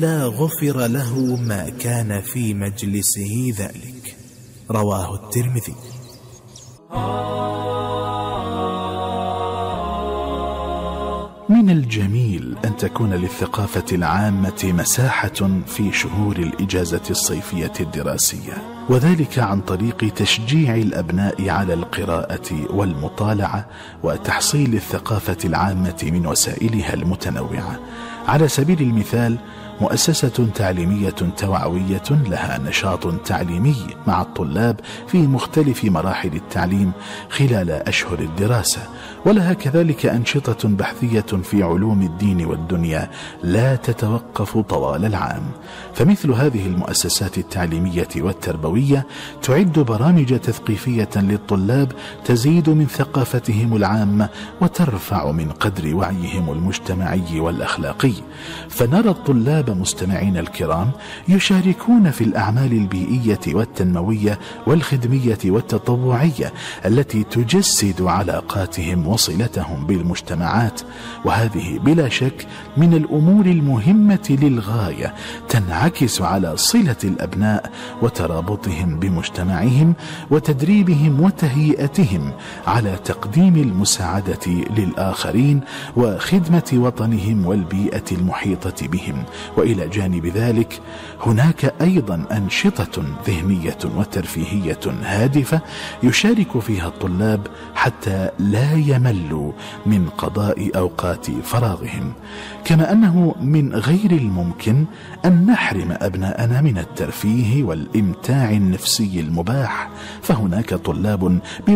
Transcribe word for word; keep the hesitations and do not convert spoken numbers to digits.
لا غفر له ما كان في مجلسه ذلك. رواه الترمذي. من الجميل أن تكون للثقافة العامة مساحة في شهور الإجازة الصيفية الدراسية، وذلك عن طريق تشجيع الأبناء على القراءة والمطالعة وتحصيل الثقافة العامة من وسائلها المتنوعة. على سبيل المثال، مؤسسة تعليمية توعوية لها نشاط تعليمي مع الطلاب في مختلف مراحل التعليم خلال أشهر الدراسة، ولها كذلك أنشطة بحثية في علوم الدين والدنيا لا تتوقف طوال العام. فمثل هذه المؤسسات التعليمية والتربوية تعد برامج تثقيفية للطلاب تزيد من ثقافتهم العامة وترفع من قدر وعيهم المجتمعي والأخلاقي. فنرى الطلاب مستمعين الكرام يشاركون في الأعمال البيئية والتنموية والخدمية والتطوعية التي تجسد علاقاتهم وصلتهم بالمجتمعات، وهذه بلا شك من الأمور المهمة للغاية تنعكس على صلة الأبناء وترابطهم بمجتمعهم وتدريبهم وتهيئتهم على تقديم المساعدة للآخرين وخدمة وطنهم والبيئة المحيطة بهم. وإلى جانب ذلك هناك أيضا أنشطة ذهنية وترفيهية هادفة يشارك فيها الطلاب حتى لا يملوا من قضاء أوقات فراغهم. كما أنه من غير الممكن أن نحرم أبناءنا من الترفيه والإمتاع النفسي المباح، فهناك طلاب